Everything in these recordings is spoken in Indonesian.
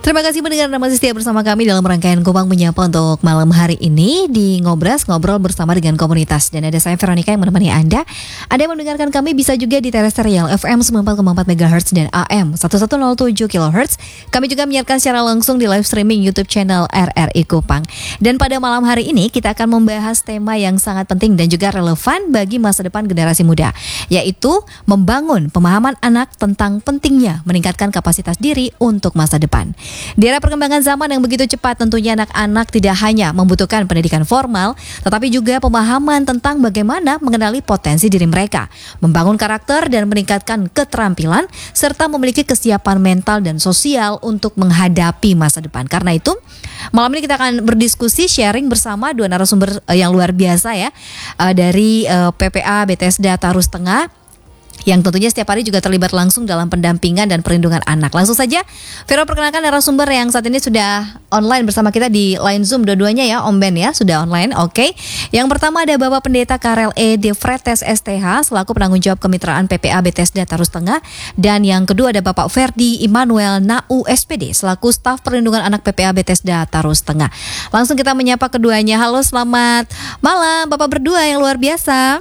Terima kasih pendengar yang masih setia bersama kami dalam rangkaian Kupang Menyapa untuk malam hari ini di Ngobras, ngobrol bersama dengan komunitas. Dan ada saya Veronica yang menemani Anda. Anda yang mendengarkan kami bisa juga di terestrial FM 94,4 MHz dan AM 1107 kHz. Kami juga menyiarkan secara langsung di live streaming YouTube channel RRI Kupang. Dan pada malam hari ini kita akan membahas tema yang sangat penting dan juga relevan bagi masa depan generasi muda, yaitu membangun pemahaman anak tentang pentingnya meningkatkan kapasitas diri untuk masa depan. Di era perkembangan zaman yang begitu cepat, tentunya anak-anak tidak hanya membutuhkan pendidikan formal, tetapi juga pemahaman tentang bagaimana mengenali potensi diri mereka, membangun karakter dan meningkatkan keterampilan, serta memiliki kesiapan mental dan sosial untuk menghadapi masa depan. Karena itu, malam ini kita akan berdiskusi, sharing bersama dua narasumber yang luar biasa ya, dari PPA BTSD Tarus Tengah, yang tentunya setiap hari juga terlibat langsung dalam pendampingan dan perlindungan anak. Langsung saja, Vero perkenalkan narasumber yang saat ini sudah online bersama kita di line Zoom dua-duanya ya, Om Ben ya, sudah online, oke. Yang pertama ada Bapak Pendeta Karel E. De Fretes STH, selaku penanggung jawab kemitraan PPA BTSD Tarus Tengah. Dan yang kedua ada Bapak Ferdi Immanuel Nau SPD, selaku staf perlindungan anak PPA BTSD Tarus Tengah. Langsung kita menyapa keduanya. Halo, selamat malam Bapak berdua yang luar biasa.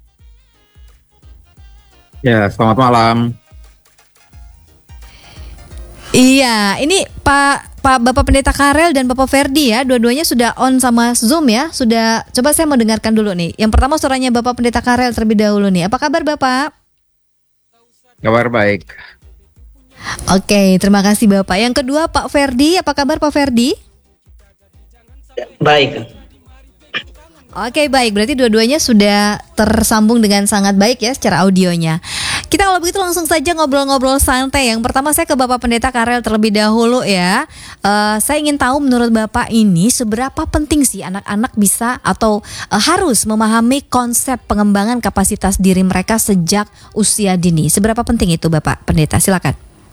Ya, selamat malam. Iya, ini Pak Bapak Pendeta Karel dan Bapak Ferdi ya, dua-duanya sudah on sama Zoom ya. Sudah, coba saya mau dengarkan dulu nih. Yang pertama suaranya Bapak Pendeta Karel terlebih dahulu nih. Apa kabar Bapak? Kabar baik. Oke, terima kasih Bapak. Yang kedua Pak Ferdi, apa kabar Pak Ferdi? Baik. Oke, baik, berarti dua-duanya sudah tersambung dengan sangat baik ya secara audionya. Kita kalau begitu langsung saja ngobrol-ngobrol santai. Yang pertama saya ke Bapak Pendeta Karel terlebih dahulu ya. Saya ingin tahu menurut Bapak ini seberapa penting sih anak-anak bisa atau harus memahami konsep pengembangan kapasitas diri mereka sejak usia dini. Seberapa penting itu Bapak Pendeta? Silakan.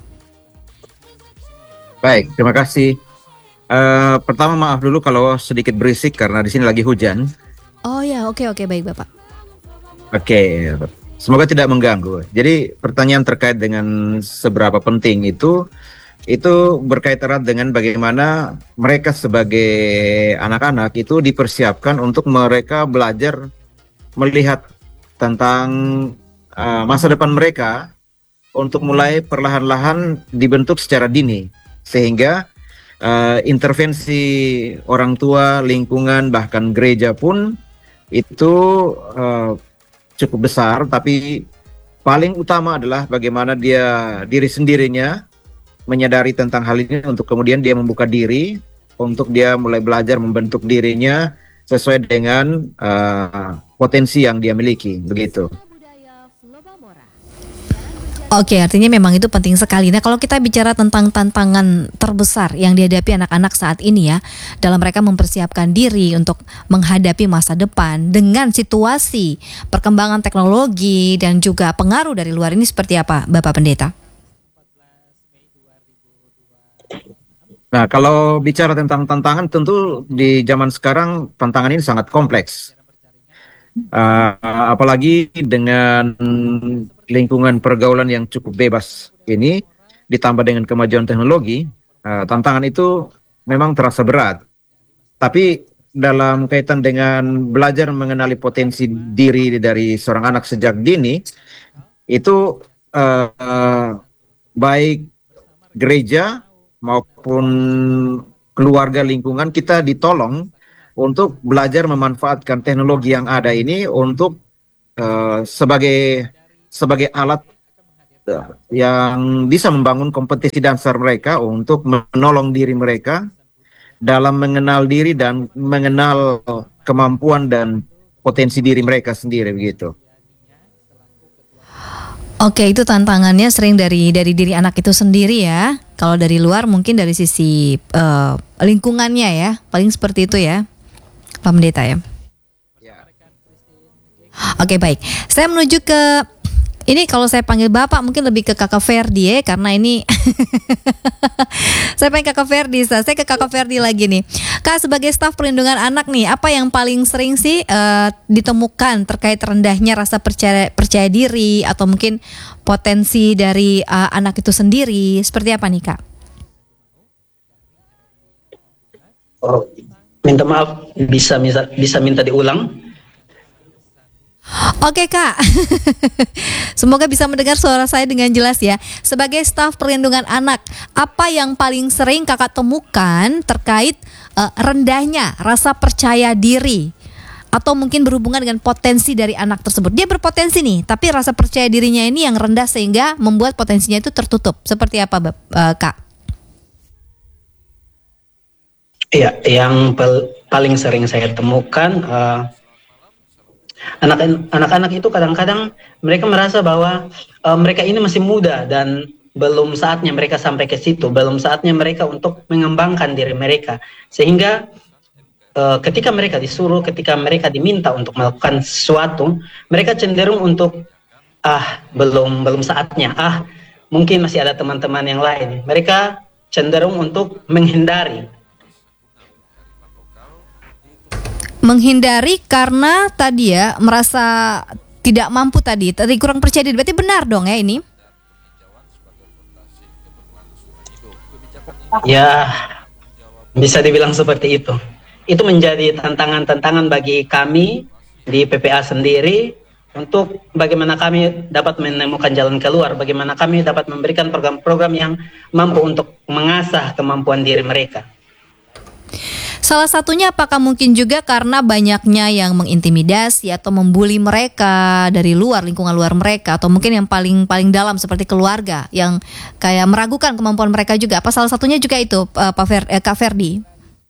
Baik, terima kasih. Pertama maaf dulu kalau sedikit berisik karena di sini lagi hujan. Oh ya, oke, baik Bapak. Oke, semoga tidak mengganggu. Jadi pertanyaan terkait dengan seberapa penting itu berkait erat dengan bagaimana mereka sebagai anak-anak itu dipersiapkan untuk mereka belajar melihat tentang masa depan mereka untuk mulai perlahan-lahan dibentuk secara dini, sehingga intervensi orang tua, lingkungan, bahkan gereja pun itu cukup besar. Tapi paling utama adalah bagaimana diri sendirinya menyadari tentang hal ini untuk kemudian dia membuka diri untuk dia mulai belajar membentuk dirinya sesuai dengan potensi yang dia miliki, begitu. Oke, artinya memang itu penting sekali. Nah, kalau kita bicara tentang tantangan terbesar yang dihadapi anak-anak saat ini ya, dalam mereka mempersiapkan diri untuk menghadapi masa depan dengan situasi perkembangan teknologi dan juga pengaruh dari luar, ini seperti apa, Bapak Pendeta? Nah, kalau bicara tentang tantangan, tentu di zaman sekarang tantangan ini sangat kompleks. Apalagi dengan lingkungan pergaulan yang cukup bebas ini, ditambah dengan kemajuan teknologi, tantangan itu memang terasa berat. Tapi dalam kaitan dengan belajar mengenali potensi diri dari seorang anak sejak dini, itu baik gereja maupun keluarga lingkungan kita ditolong untuk belajar memanfaatkan teknologi yang ada ini untuk sebagai alat yang bisa membangun kompetisi dasar mereka untuk menolong diri mereka dalam mengenal diri dan mengenal kemampuan dan potensi diri mereka sendiri, begitu. Oke, itu tantangannya sering dari diri anak itu sendiri ya. Kalau dari luar mungkin dari sisi lingkungannya ya, paling seperti itu ya, Pak Pendeta ya. Oke, baik. Saya menuju ke ini, kalau saya panggil Bapak mungkin lebih ke Kakak Ferdi ya, karena ini saya pengen Kakak Ferdi. Saya ke Kakak Ferdi lagi nih. Kak, sebagai staf perlindungan anak nih, apa yang paling sering sih ditemukan terkait rendahnya rasa percaya diri atau mungkin potensi dari anak itu sendiri? Seperti apa nih, Kak? Oh, minta maaf, bisa minta diulang? Oke Kak, semoga bisa mendengar suara saya dengan jelas ya. Sebagai staf perlindungan anak, apa yang paling sering Kakak temukan terkait rendahnya rasa percaya diri? Atau mungkin berhubungan dengan potensi dari anak tersebut. Dia berpotensi nih, tapi rasa percaya dirinya ini yang rendah sehingga membuat potensinya itu tertutup. Seperti apa Kak? Iya, yang paling sering saya temukan, anak-anak itu kadang-kadang mereka merasa bahwa mereka ini masih muda dan belum saatnya mereka sampai ke situ, belum saatnya mereka untuk mengembangkan diri mereka, sehingga ketika mereka disuruh, ketika mereka diminta untuk melakukan sesuatu, mereka cenderung untuk belum saatnya, mungkin masih ada teman-teman yang lain. Mereka cenderung untuk menghindari. Menghindari karena tadi ya merasa tidak mampu tadi kurang percaya diri. Berarti benar dong ya ini? Ya, bisa dibilang seperti itu. Itu menjadi tantangan-tantangan bagi kami di PPA sendiri untuk bagaimana kami dapat menemukan jalan keluar, bagaimana kami dapat memberikan program-program yang mampu untuk mengasah kemampuan diri mereka. Salah satunya apakah mungkin juga karena banyaknya yang mengintimidasi atau membuli mereka dari luar, lingkungan luar mereka, atau mungkin yang paling dalam seperti keluarga yang kayak meragukan kemampuan mereka juga. Apa salah satunya juga itu Kak Ferdi?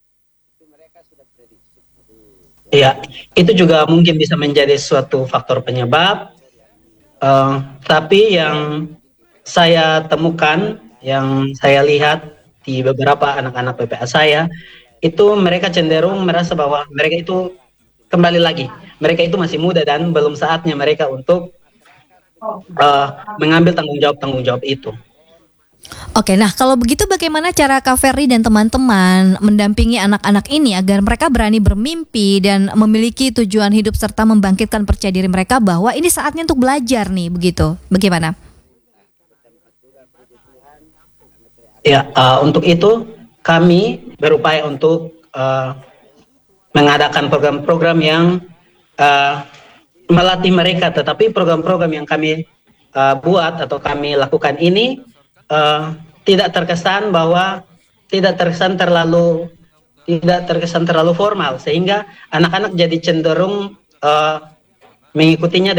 Iya, itu juga mungkin bisa menjadi suatu faktor penyebab. Tapi yang saya temukan, yang saya lihat di beberapa anak-anak PPA saya, itu mereka cenderung merasa bahwa mereka itu kembali lagi, mereka itu masih muda dan belum saatnya mereka untuk mengambil tanggung jawab itu. Oke, nah kalau begitu bagaimana cara Kak Ferry dan teman-teman mendampingi anak-anak ini agar mereka berani bermimpi dan memiliki tujuan hidup serta membangkitkan percaya diri mereka bahwa ini saatnya untuk belajar nih, begitu? Bagaimana? Ya, untuk itu kami berupaya untuk mengadakan program-program yang melatih mereka, tetapi program-program yang kami buat atau kami lakukan ini tidak terkesan terlalu formal, sehingga anak-anak jadi cenderung mengikutinya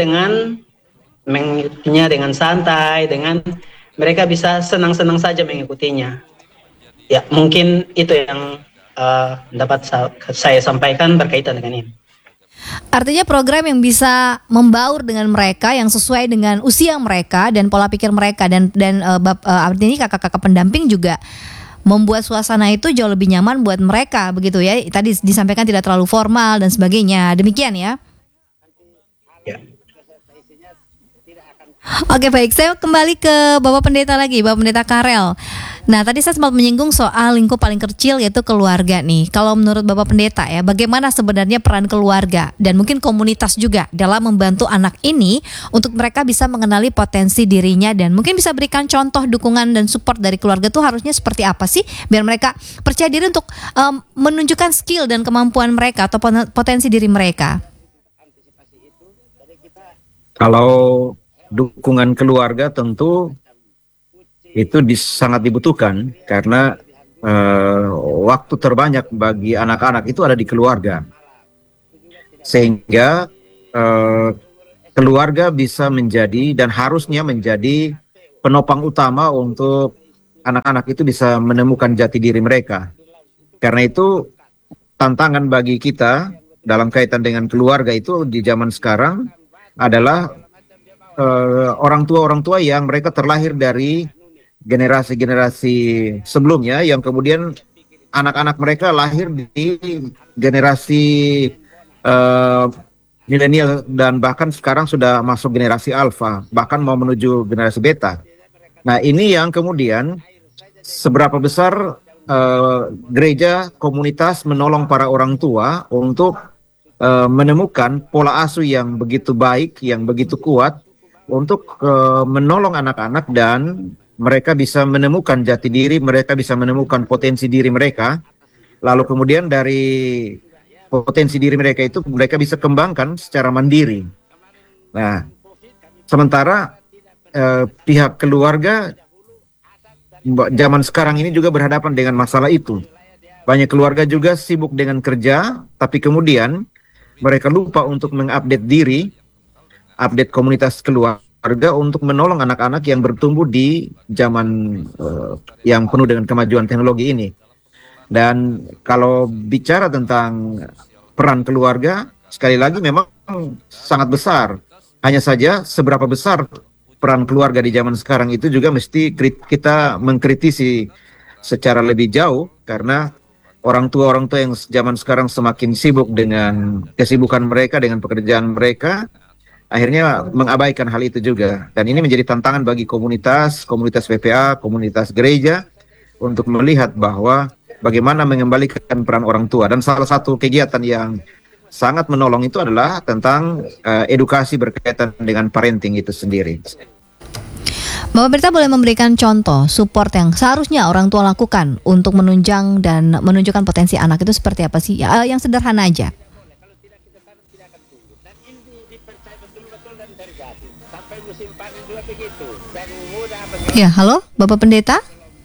dengan santai, dengan mereka bisa senang-senang saja mengikutinya. Ya, mungkin itu yang dapat saya sampaikan berkaitan dengan ini. Artinya program yang bisa membaur dengan mereka, yang sesuai dengan usia mereka dan pola pikir mereka, dan artinya kakak-kakak pendamping juga membuat suasana itu jauh lebih nyaman buat mereka, begitu ya. Tadi disampaikan tidak terlalu formal dan sebagainya. Demikian ya. Ya. Oke, baik, saya kembali ke Bapak Pendeta lagi, Bapak Pendeta Karel. Nah, tadi saya sempat menyinggung soal lingkup paling kecil yaitu keluarga nih. Kalau menurut Bapak Pendeta ya, bagaimana sebenarnya peran keluarga dan mungkin komunitas juga dalam membantu anak ini untuk mereka bisa mengenali potensi dirinya, dan mungkin bisa berikan contoh dukungan dan support dari keluarga tuh harusnya seperti apa sih biar mereka percaya diri untuk menunjukkan skill dan kemampuan mereka atau potensi diri mereka. Kalau dukungan keluarga tentu itu sangat dibutuhkan karena waktu terbanyak bagi anak-anak itu ada di keluarga, sehingga keluarga bisa menjadi dan harusnya menjadi penopang utama untuk anak-anak itu bisa menemukan jati diri mereka. Karena itu tantangan bagi kita dalam kaitan dengan keluarga itu di zaman sekarang adalah orang tua yang mereka terlahir dari generasi-generasi sebelumnya, yang kemudian anak-anak mereka lahir di generasi milenial dan bahkan sekarang sudah masuk generasi alfa, bahkan mau menuju generasi beta. Nah, ini yang kemudian seberapa besar gereja komunitas menolong para orang tua untuk menemukan pola asuh yang begitu baik, yang begitu kuat untuk menolong anak-anak dan mereka bisa menemukan jati diri, mereka bisa menemukan potensi diri mereka, Lalu kemudian dari potensi diri mereka itu mereka bisa kembangkan secara mandiri. Nah, sementara pihak keluarga zaman sekarang ini juga berhadapan dengan masalah itu. Banyak keluarga juga sibuk dengan kerja, tapi kemudian mereka lupa untuk mengupdate diri, update komunitas keluarga untuk menolong anak-anak yang bertumbuh di zaman yang penuh dengan kemajuan teknologi ini. Dan kalau bicara tentang peran keluarga, sekali lagi memang sangat besar. Hanya saja seberapa besar peran keluarga di zaman sekarang itu juga mesti kita mengkritisi secara lebih jauh, karena orang tua yang zaman sekarang semakin sibuk dengan kesibukan mereka, dengan pekerjaan mereka, akhirnya mengabaikan hal itu juga. Dan ini menjadi tantangan bagi komunitas PPA, komunitas gereja untuk melihat bahwa bagaimana mengembalikan peran orang tua. Dan salah satu kegiatan yang sangat menolong itu adalah tentang edukasi berkaitan dengan parenting itu sendiri. Bapak Pendeta boleh memberikan contoh support yang seharusnya orang tua lakukan untuk menunjang dan menunjukkan potensi anak itu seperti apa sih? Yang sederhana aja. Ya, halo Bapak Pendeta.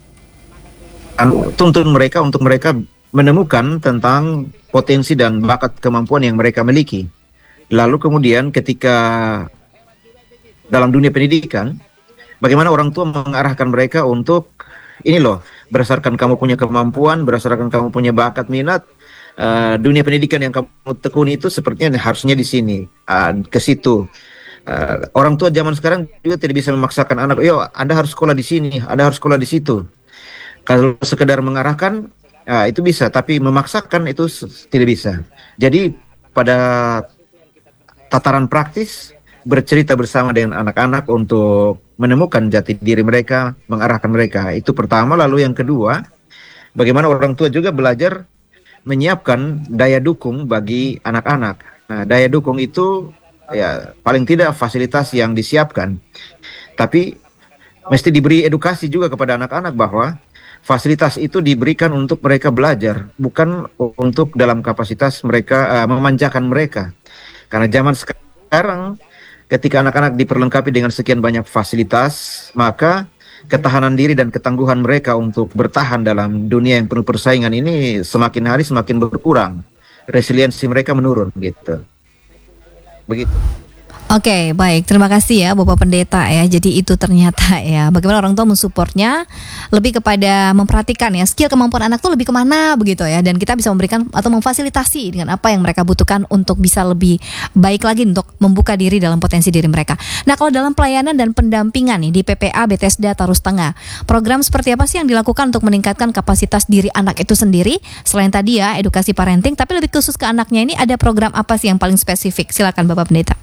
Tuntun mereka untuk mereka menemukan tentang potensi dan bakat kemampuan yang mereka miliki. Lalu kemudian ketika dalam dunia pendidikan, bagaimana orang tua mengarahkan mereka untuk ini loh, berdasarkan kamu punya kemampuan, berdasarkan kamu punya bakat, minat, dunia pendidikan yang kamu tekuni itu sepertinya harusnya di sini, ke situ. Orang tua zaman sekarang juga tidak bisa memaksakan anak, yo Anda harus sekolah di sini, Anda harus sekolah di situ. Kalau sekedar mengarahkan, itu bisa, tapi memaksakan itu tidak bisa. Jadi pada tataran praktis, bercerita bersama dengan anak-anak untuk menemukan jati diri mereka, mengarahkan mereka. Itu pertama. Lalu yang kedua, bagaimana orang tua juga belajar menyiapkan daya dukung bagi anak-anak. Nah, daya dukung itu ya paling tidak fasilitas yang disiapkan, tapi mesti diberi edukasi juga kepada anak-anak bahwa fasilitas itu diberikan untuk mereka belajar, bukan untuk dalam kapasitas mereka memanjakan mereka. Karena zaman sekarang ketika anak-anak diperlengkapi dengan sekian banyak fasilitas, maka ketahanan diri dan ketangguhan mereka untuk bertahan dalam dunia yang penuh persaingan ini semakin hari semakin berkurang. Resiliensi mereka menurun gitu. Begitu. Oke, baik. Terima kasih ya Bapak Pendeta ya. Jadi itu ternyata ya, bagaimana orang tua mensupportnya lebih kepada memperhatikan ya skill kemampuan anak tuh lebih kemana begitu ya. Dan kita bisa memberikan atau memfasilitasi dengan apa yang mereka butuhkan untuk bisa lebih baik lagi untuk membuka diri dalam potensi diri mereka. Nah, kalau dalam pelayanan dan pendampingan nih di PPA Bethesda Tarus Tengah, program seperti apa sih yang dilakukan untuk meningkatkan kapasitas diri anak itu sendiri? Selain tadi ya edukasi parenting, tapi lebih khusus ke anaknya ini ada program apa sih yang paling spesifik? Silakan Bapak Pendeta.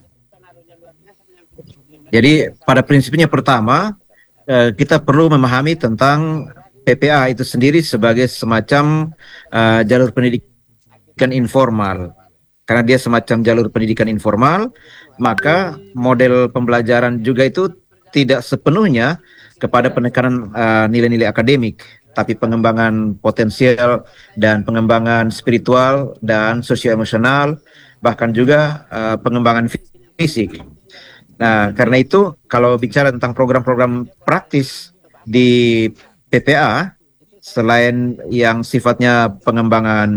Jadi pada prinsipnya pertama, kita perlu memahami tentang PPA itu sendiri sebagai semacam jalur pendidikan informal. Karena dia semacam jalur pendidikan informal, maka model pembelajaran juga itu tidak sepenuhnya kepada penekanan nilai-nilai akademik, tapi pengembangan potensial dan pengembangan spiritual dan sosio-emosional, bahkan juga pengembangan fisik. Nah, karena itu kalau bicara tentang program-program praktis di PPA, selain yang sifatnya pengembangan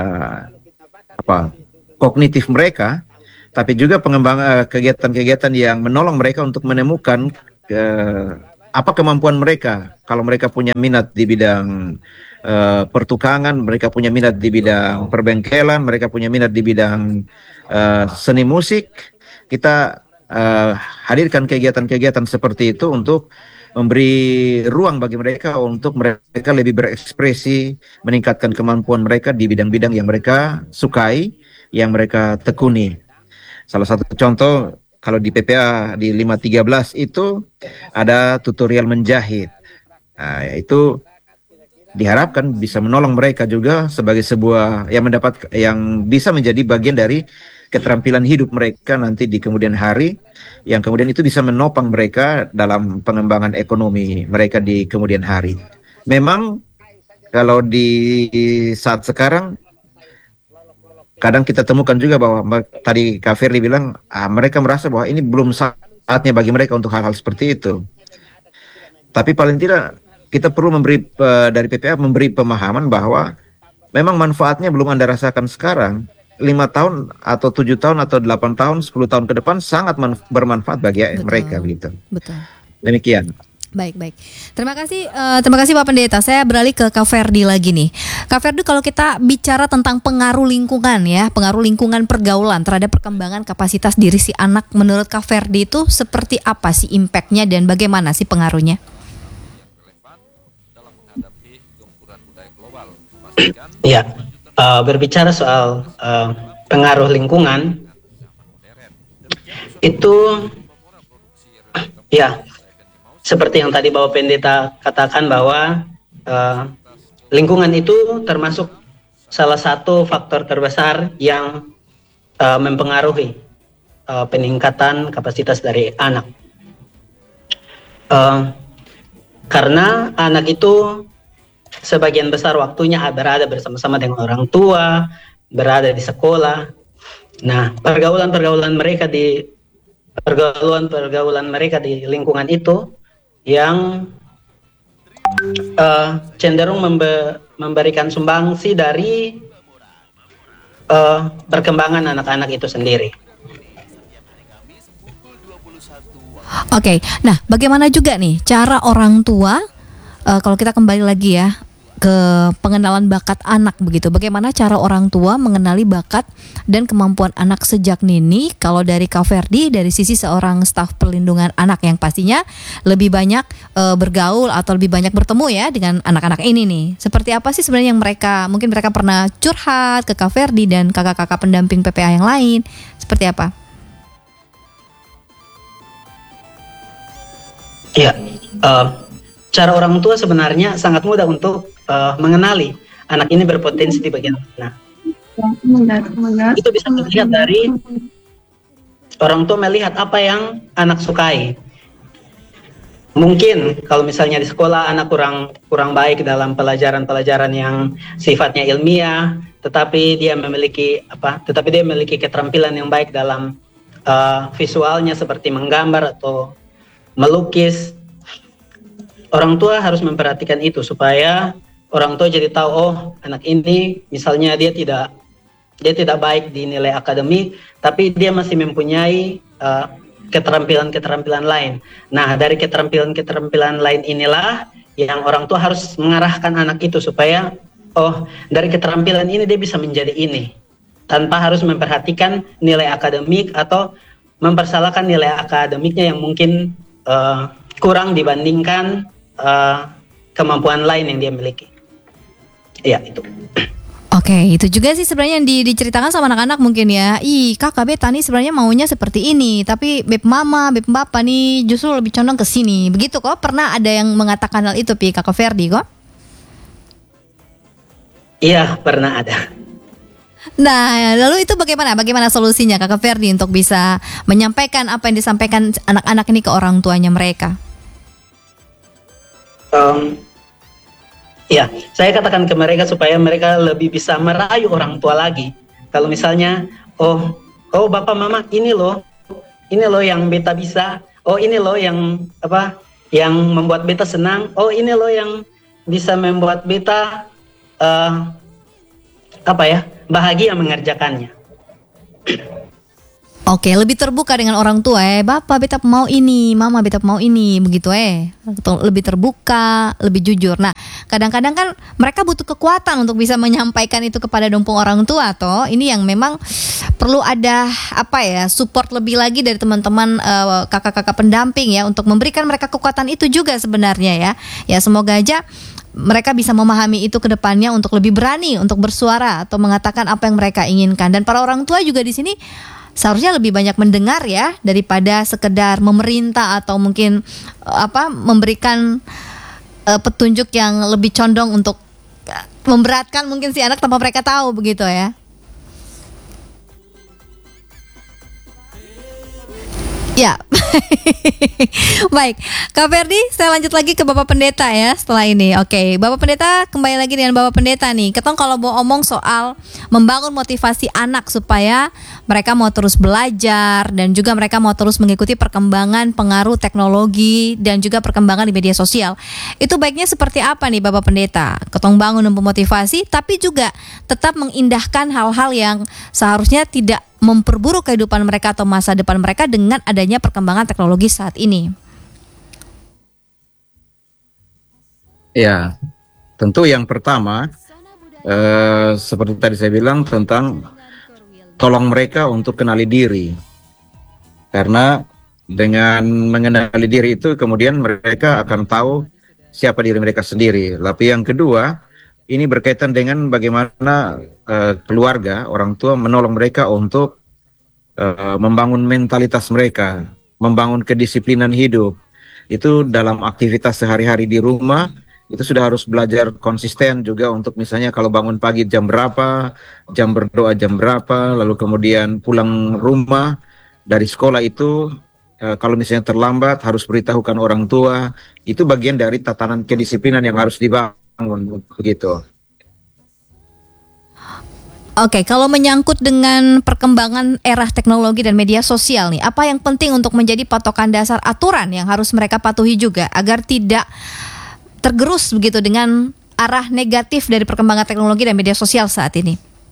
kognitif mereka, tapi juga pengembangan kegiatan-kegiatan yang menolong mereka untuk menemukan apa kemampuan mereka. Kalau mereka punya minat di bidang pertukangan, mereka punya minat di bidang perbengkelan, mereka punya minat di bidang seni musik, kita hadirkan kegiatan-kegiatan seperti itu untuk memberi ruang bagi mereka untuk mereka lebih berekspresi, meningkatkan kemampuan mereka di bidang-bidang yang mereka sukai, yang mereka tekuni. Salah satu contoh kalau di PPA di 513 itu ada tutorial menjahit. Nah, itu diharapkan bisa menolong mereka juga sebagai sebuah yang bisa menjadi bagian dari keterampilan hidup mereka nanti di kemudian hari, yang kemudian itu bisa menopang mereka dalam pengembangan ekonomi mereka di kemudian hari. Memang kalau di saat sekarang kadang kita temukan juga bahwa tadi Kak Firly bilang mereka merasa bahwa ini belum saatnya bagi mereka untuk hal-hal seperti itu. Tapi paling tidak kita perlu memberi dari PPA memberi pemahaman bahwa memang manfaatnya belum Anda rasakan sekarang. 5 tahun atau 7 tahun atau 8 tahun, 10 tahun ke depan sangat bermanfaat bagi mereka gitu. Betul. Demikian. Baik. Terima kasih Pak Pendeta. Saya beralih ke Kak Ferdi lagi nih. Kak Ferdi, kalau kita bicara tentang pengaruh lingkungan ya, pengaruh lingkungan pergaulan terhadap perkembangan kapasitas diri si anak, menurut Kak Ferdi itu seperti apa sih impactnya dan bagaimana sih pengaruhnya? Ya, berbicara soal pengaruh lingkungan itu ya. Seperti yang tadi Bapak Pendeta katakan bahwa lingkungan itu termasuk salah satu faktor terbesar yang mempengaruhi peningkatan kapasitas dari anak. Karena anak itu sebagian besar waktunya berada bersama-sama dengan orang tua, berada di sekolah. Nah, pergaulan mereka di lingkungan itu yang cenderung memberikan sumbangsi dari perkembangan anak-anak itu sendiri. Oke, nah bagaimana juga nih cara orang tua, kalau kita kembali lagi ya ke pengenalan bakat anak begitu, bagaimana cara orang tua mengenali bakat dan kemampuan anak sejak dini? Kalau dari Kak Ferdi, dari sisi seorang staf perlindungan anak yang pastinya lebih banyak bergaul atau lebih banyak bertemu ya dengan anak-anak ini nih, seperti apa sih sebenarnya yang mungkin mereka pernah curhat ke Kak Ferdi dan kakak-kakak pendamping PPA yang lain, seperti apa? Ya, cara orang tua sebenarnya sangat mudah untuk mengenali anak ini berpotensi di bagian mana. Itu bisa dilihat dari orang tua melihat apa yang anak sukai. Mungkin kalau misalnya di sekolah anak kurang baik dalam pelajaran-pelajaran yang sifatnya ilmiah, tetapi dia memiliki keterampilan yang baik dalam visualnya seperti menggambar atau melukis. Orang tua harus memperhatikan itu supaya orang tua jadi tahu, oh anak ini misalnya dia tidak baik di nilai akademik, tapi dia masih mempunyai keterampilan-keterampilan lain. Nah, dari keterampilan-keterampilan lain inilah yang orang tua harus mengarahkan anak itu supaya, oh dari keterampilan ini dia bisa menjadi ini, tanpa harus memperhatikan nilai akademik atau mempersalahkan nilai akademiknya yang mungkin kurang dibandingkan kemampuan lain yang dia miliki. Ya, itu. Oke, itu juga sih sebenarnya yang diceritakan sama anak-anak mungkin ya. Kakak beta nih sebenarnya maunya seperti ini, tapi beb mama, beb papa nih justru lebih condong ke sini. Begitu kok? Pernah ada yang mengatakan hal itu, Kakak Ferdi kok? Iya, pernah ada. Nah, lalu itu bagaimana? Bagaimana solusinya Kakak Ferdi untuk bisa menyampaikan apa yang disampaikan anak-anak ini ke orang tuanya mereka? Ya, saya katakan ke mereka supaya mereka lebih bisa merayu orang tua lagi. Kalau misalnya, oh bapak mama ini loh yang beta bisa. Oh ini loh yang membuat beta senang. Oh ini loh yang bisa membuat beta bahagia mengerjakannya. Oke, lebih terbuka dengan orang tua bapak beta mau ini, mama beta mau ini, begitu lebih terbuka, lebih jujur. Nah, kadang-kadang kan mereka butuh kekuatan untuk bisa menyampaikan itu kepada dompong orang tua toh. Ini yang memang perlu ada support lebih lagi dari teman-teman kakak-kakak pendamping ya untuk memberikan mereka kekuatan itu juga sebenarnya ya. Ya semoga aja mereka bisa memahami itu ke depannya untuk lebih berani untuk bersuara atau mengatakan apa yang mereka inginkan. Dan para orang tua juga di sini seharusnya lebih banyak mendengar ya daripada sekedar memerintah atau mungkin memberikan petunjuk yang lebih condong untuk memberatkan mungkin si anak tanpa mereka tahu begitu ya. Ya, Baik, Kak Ferdi, saya lanjut lagi ke Bapak Pendeta ya setelah ini. Oke, Bapak Pendeta, kembali lagi dengan Bapak Pendeta nih. Ketong kalau mau omong soal membangun motivasi anak supaya mereka mau terus belajar dan juga mereka mau terus mengikuti perkembangan pengaruh teknologi dan juga perkembangan di media sosial. Itu baiknya seperti apa nih Bapak Pendeta? Ketong bangun memotivasi tapi juga tetap mengindahkan hal-hal yang seharusnya tidak memperburuk kehidupan mereka atau masa depan mereka dengan adanya perkembangan teknologi saat ini. Ya, tentu yang pertama seperti tadi saya bilang tentang tolong mereka untuk kenali diri, karena dengan mengenali diri itu kemudian mereka akan tahu siapa diri mereka sendiri. Tapi yang kedua, ini berkaitan dengan bagaimana keluarga, orang tua menolong mereka untuk membangun mentalitas mereka, membangun kedisiplinan hidup. Itu dalam aktivitas sehari-hari di rumah, itu sudah harus belajar konsisten juga untuk misalnya kalau bangun pagi jam berapa, jam berdoa jam berapa, lalu kemudian pulang rumah dari sekolah itu kalau misalnya terlambat harus beritahukan orang tua. Itu bagian dari tatanan kedisiplinan yang harus dibangun begitu. Oke, kalau menyangkut dengan perkembangan era teknologi dan media sosial nih, apa yang penting untuk menjadi patokan dasar aturan yang harus mereka patuhi juga agar tidak tergerus begitu dengan arah negatif dari perkembangan teknologi dan media sosial saat ini?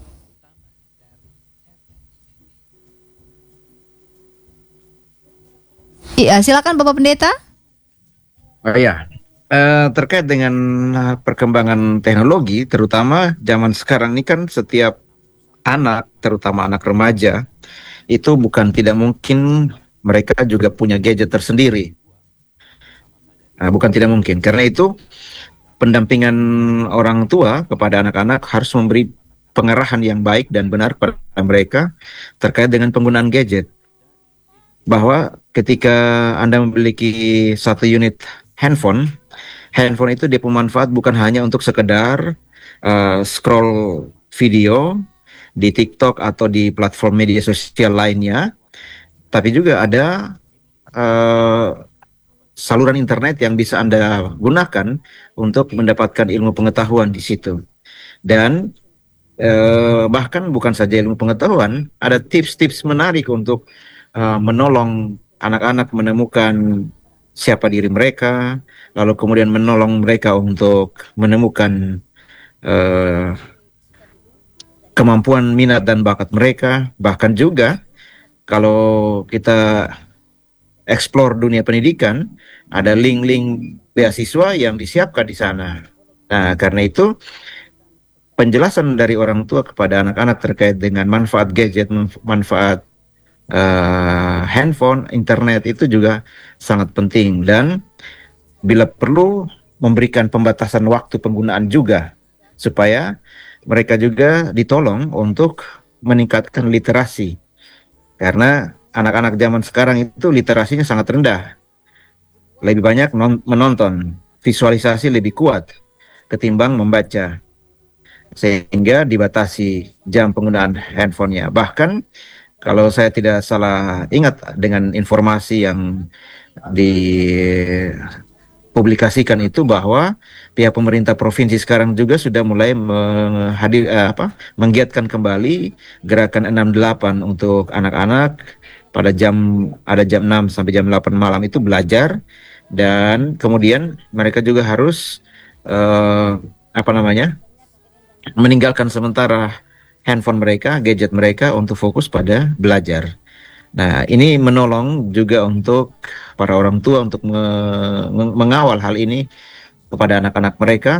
Iya, silakan Bapak Pendeta. Ya, terkait dengan perkembangan teknologi, terutama zaman sekarang ini kan setiap anak, terutama anak remaja, itu bukan tidak mungkin mereka juga punya gadget tersendiri. Bukan tidak mungkin, karena itu pendampingan orang tua kepada anak-anak harus memberi pengarahan yang baik dan benar kepada mereka terkait dengan penggunaan gadget. Bahwa ketika Anda memiliki satu unit handphone itu dia bermanfaat bukan hanya untuk sekedar scroll video di TikTok atau di platform media sosial lainnya, tapi juga ada saluran internet yang bisa Anda gunakan untuk mendapatkan ilmu pengetahuan di situ. Dan bahkan bukan saja ilmu pengetahuan, ada tips-tips menarik untuk menolong anak-anak menemukan siapa diri mereka, lalu kemudian menolong mereka untuk menemukan kemampuan, minat, dan bakat mereka. Bahkan juga kalau kita explore dunia pendidikan, ada link-link beasiswa yang disiapkan di sana. Nah, karena itu penjelasan dari orang tua kepada anak-anak terkait dengan manfaat gadget, manfaat handphone, internet itu juga sangat penting. Dan bila perlu memberikan pembatasan waktu penggunaan juga, supaya mereka juga ditolong untuk meningkatkan literasi. Karena anak-anak zaman sekarang itu literasinya sangat rendah. Lebih banyak menonton, visualisasi lebih kuat ketimbang membaca. Sehingga dibatasi jam penggunaan handphonenya. Bahkan kalau saya tidak salah ingat dengan informasi yang dipublikasikan itu, bahwa pihak pemerintah provinsi sekarang juga sudah mulai menggiatkan kembali gerakan 68 untuk anak-anak pada ada jam 6 sampai jam 8 malam itu belajar, dan kemudian mereka juga harus meninggalkan sementara handphone mereka, gadget mereka untuk fokus pada belajar. Nah, ini menolong juga untuk para orang tua untuk mengawal hal ini kepada anak-anak mereka